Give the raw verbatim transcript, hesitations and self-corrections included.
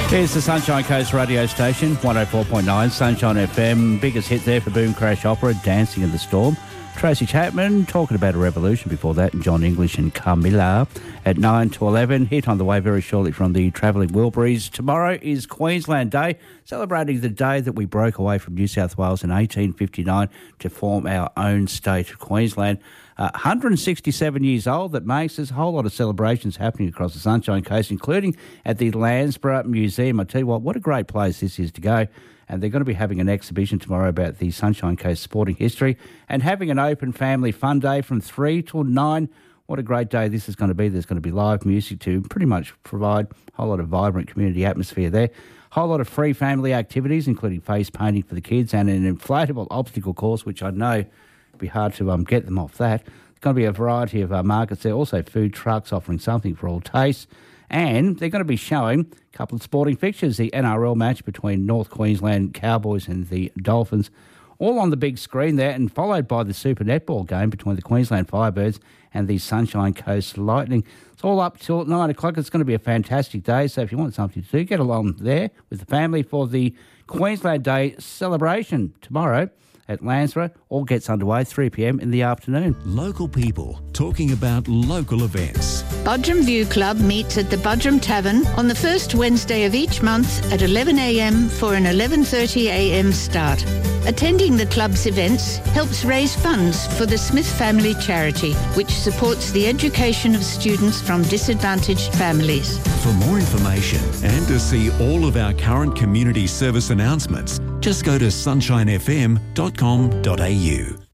Here's the Sunshine Coast radio station, one oh four point nine, Sunshine F M. Biggest hit there for Boom Crash Opera, Dancing in the Storm. Tracy Chapman talking about a revolution before that, and John English and Carmilla at nine to eleven. Hit on the way very shortly from the Travelling Wilburys. Tomorrow is Queensland Day, celebrating the day that we broke away from New South Wales in eighteen fifty-nine to form our own state of Queensland. Uh, one hundred sixty-seven years old that makes. There's a whole lot of celebrations happening across the Sunshine Coast, including at the Landsborough Museum. I tell you what, what a great place this is to go. And they're going to be having an exhibition tomorrow about the Sunshine Coast sporting history and having an open family fun day from three till nine. What a great day this is going to be. There's going to be live music to pretty much provide a whole lot of vibrant community atmosphere there. Whole lot of free family activities, including face painting for the kids and an inflatable obstacle course, which I know be hard to um, get them off that. There's going to be a variety of uh, markets there, also food trucks offering something for all tastes. And they're going to be showing a couple of sporting fixtures, the N R L match between North Queensland Cowboys and the Dolphins, all on the big screen there, and followed by the Super Netball game between the Queensland Firebirds and the Sunshine Coast Lightning. It's all up till nine o'clock. It's going to be a fantastic day, so if you want something to do, get along there with the family for the Queensland Day celebration tomorrow at Landsborough. All gets underway three p.m. in the afternoon. Local people talking about local events. Budrum View Club meets at the Budrum Tavern on the first Wednesday of each month at eleven a.m. for an eleven thirty a.m. start. Attending the club's events helps raise funds for the Smith Family Charity, which supports the education of students from disadvantaged families. For more information and to see all of our current community service announcements, just go to sunshine f m dot com dot a u.